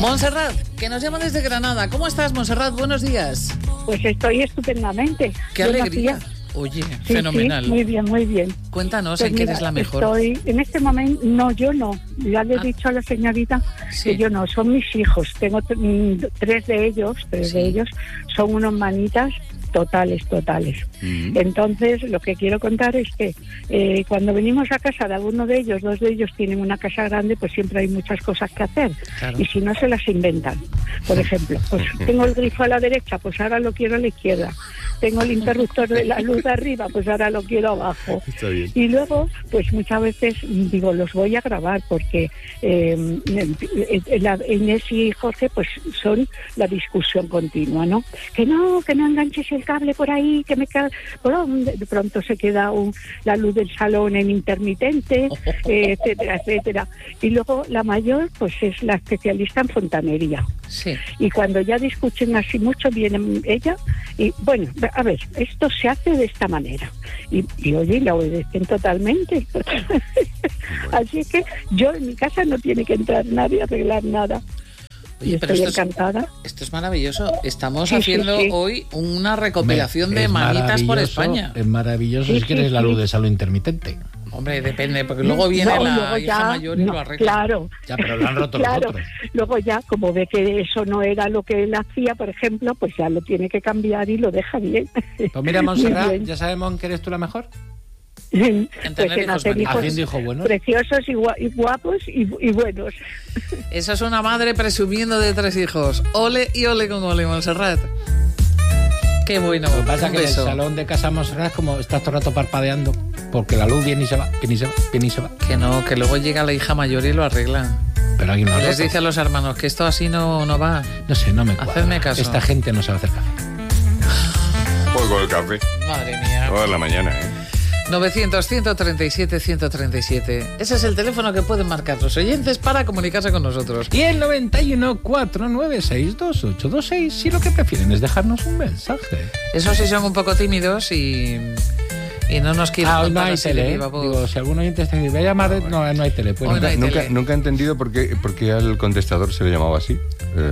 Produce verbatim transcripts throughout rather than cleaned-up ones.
Montserrat, que nos llama desde Granada. ¿Cómo estás, Montserrat? Buenos días. Pues estoy estupendamente. ¡Qué alegría! Oye, sí, fenomenal. Sí, muy bien, muy bien. Cuéntanos, pues ¿en qué mira, eres la mejor? Estoy, en este momento, no, yo no. Ya le he ah. dicho a la señorita sí. que yo no, son mis hijos. Tengo t- tres de ellos, tres sí. de ellos son unos manitas totales, totales. Mm. Entonces, lo que quiero contar es que eh, cuando venimos a casa de alguno de ellos, dos de ellos tienen una casa grande, pues siempre hay muchas cosas que hacer. Claro. Y si no, se las inventan. Por ejemplo, pues tengo el grifo a la derecha, pues ahora lo quiero a la izquierda. Tengo el interruptor de la luz de arriba, pues ahora lo quiero abajo. Está bien. Y luego, pues muchas veces digo, los voy a grabar porque eh, la, Inés y Jorge pues son la discusión continua, ¿no? Que no, que no enganches el cable por ahí, que me queda... Bueno, de pronto se queda un, la luz del salón en intermitente, eh, etcétera, etcétera. Y luego la mayor pues es la especialista en fontanería. Sí. Y cuando ya discuten así mucho, viene ella y, bueno, a ver, esto se hace de esta manera. Y, y oye, la obedecen totalmente. totalmente. Bueno. Así que yo en mi casa no tiene que entrar nadie a arreglar nada. Oye, pero estoy esto encantada. Es, esto es maravilloso. Estamos sí, haciendo sí, sí. hoy una recopilación Me, de manitas por España. Es maravilloso sí, si quieres sí, la sí. luz de salud intermitente. Hombre, depende, porque luego viene no, la luego hija ya, mayor y no, lo arregla. Claro. Ya, pero lo han roto claro. los otros. Luego ya, como ve que eso no era lo que él hacía, por ejemplo, pues ya lo tiene que cambiar y lo deja bien. Pues mira, Montserrat, ya sabemos que eres tú la mejor. pues en en hacer hijos, hijos buenos. preciosos y, gua- y guapos y, y buenos. Eso es una madre presumiendo de tres hijos. Ole y ole con ole, Montserrat. Qué bueno. Lo que pasa es un que en el beso. salón de casa Montserrat como estás todo el rato parpadeando, porque la luz viene y se va, viene y se va, viene y se va. Que no, que luego llega la hija mayor y lo arregla. Pero alguien no Les dice a los hermanos que esto así no, no va. No sé, no me cuadra. Hacedme caso. Esta gente no sabe hacer café. Pues con el café. Madre mía. Toda la mañana, ¿eh? novecientos, ciento treinta y siete, ciento treinta y siete. Ese es el teléfono que pueden marcar los oyentes para comunicarse con nosotros. Y el noventa y uno, cuatro nueve seis, dos ocho dos seis, si lo que prefieren es dejarnos un mensaje. Eso sí son un poco tímidos y, y no nos quieren Ah, hoy no contar hay así de tele, ¿eh? viva voz. Digo, si algún oyente está diciendo, voy a llamar, no, no hay tele. Pues Hoy no hay Nunca, tele. nunca he entendido por qué, por qué al contestador se le llamaba así. Eh,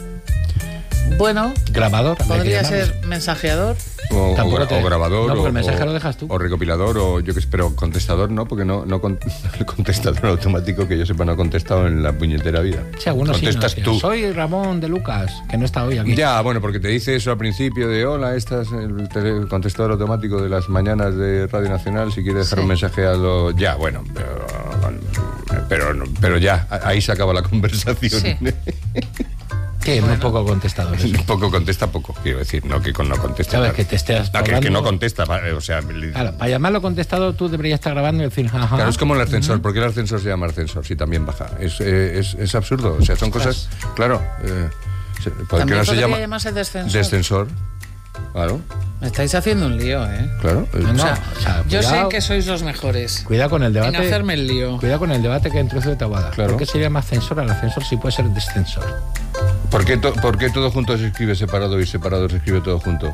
Bueno, grabador. habría que podría llamarlo. ser mensajeador. o, o, Tampoco gra- te- o grabador. No, porque o, el mensaje o- lo dejas tú. O recopilador, o yo qué sé, pero contestador no, porque no, no con- el contestador automático que yo sepa no ha contestado en la puñetera vida. Sí, algunos sí, Contestas no, sí. tú. Soy Ramón de Lucas, que no está hoy aquí. Ya, bueno, porque te dice eso al principio de hola, este es el, tele- el contestador automático de las mañanas de Radio Nacional, si quieres dejar Sí. un mensaje a lo... Ya, bueno, pero, pero, pero ya, ahí se acaba la conversación. Sí. Que Bueno. muy poco contestadores. Poco contesta, poco, quiero decir, no que con no contesta. Sabes que te estés No, que, que hablando- no contesta, va, o sea... le- Claro, para llamarlo contestado tú deberías estar grabando y decir, ajá. Claro, es como el ascensor. ¿Por qué el ascensor se llama ascensor si también baja? Es, eh, es, es absurdo. O sea, son cosas... Claro. Eh, se- ¿Por qué También no se podría llama llamarse descensor. descensor? Claro, Me estáis haciendo un lío, ¿eh? claro. No, O sea, o sea, yo cuidado. sé que sois los mejores. Cuidado con el debate. En hacerme el lío. Cuidado con el debate que introduce de Taboada. Claro. ¿Por qué se llama ascensor? Al ascensor sí puede ser descensor. ¿Por qué, to- ¿Por qué todo junto se escribe separado y separado se escribe todo junto?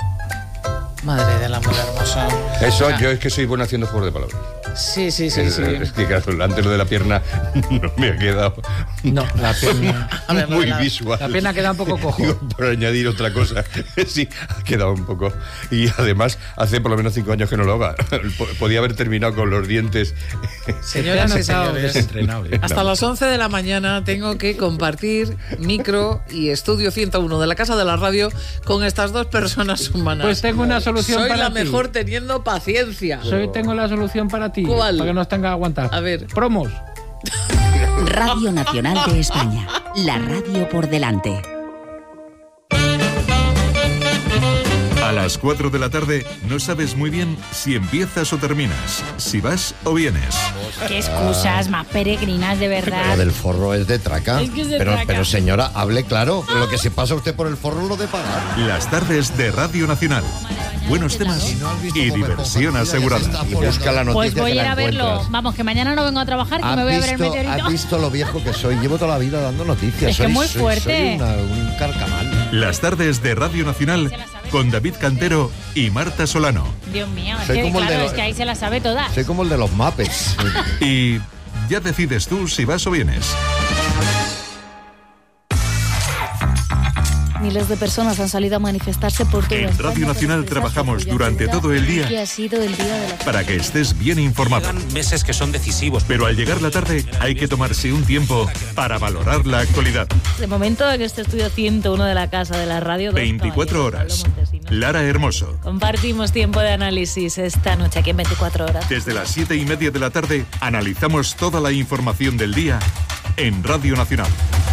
Madre del amor hermoso. Eso, Ah, yo es que soy bueno haciendo juegos de palabras. Sí, sí, sí, es, sí. es que claro, antes lo de la pierna no me ha quedado No, la pierna. A ver, muy la- visual. La pierna queda un poco cojo. Digo, por añadir otra cosa. Sí, ha quedado un poco. Y además, hace por lo menos cinco años que no lo haga. Po- Podía haber terminado con los dientes. Señoras Te y has notado señores, desentrenado, ¿eh? hasta las once de la mañana tengo que compartir micro y estudio ciento uno de la Casa de la Radio con estas dos personas humanas. Pues tengo una solución Soy para la ti. mejor teniendo paciencia. Soy, tengo la solución para ti. ¿Cuál? Para que nos tenga que aguantar. A ver. Promos. Radio Nacional de España. La radio por delante. A las cuatro de la tarde no sabes muy bien si empiezas o terminas, si vas o vienes. Qué excusas más peregrinas, de Lo verdad. del forro es de traca. Es que es de pero, traca. pero señora, hable claro. Lo que se pasa usted por el forro es lo de pagar. Las tardes de Radio Nacional. Buenos temas y diversión asegurada. Y busca la noticia Pues voy que a ir la a verlo. encuentras. Vamos, que mañana no vengo a trabajar, que ¿Has me voy a ver el visto, meteorito. has visto lo viejo que soy? Llevo toda la vida dando noticias. Es que soy, muy soy- fuerte. Soy una- un carcamal. Las tardes de Radio Nacional con David Cantero y Marta Solano. Dios mío, es Soy que, como el claro, de es los- que ahí se las sabe todas. Soy como el de los Muppets. Y ya decides tú si vas o vienes. Miles de personas han salido a manifestarse por todo En España Radio para Nacional expresar trabajamos su durante solidaridad, todo el día que ha sido el día de la para que estés bien informado. Meses que son decisivos. Pero al llegar la tarde hay que tomarse un tiempo para valorar la actualidad. De momento en este estudio ciento uno de la Casa de la Radio. dos veinticuatro horas. Pablo Montesinos. Lara Hermoso. Compartimos tiempo de análisis esta noche aquí en veinticuatro horas. Desde las siete y media de la tarde analizamos toda la información del día en Radio Nacional.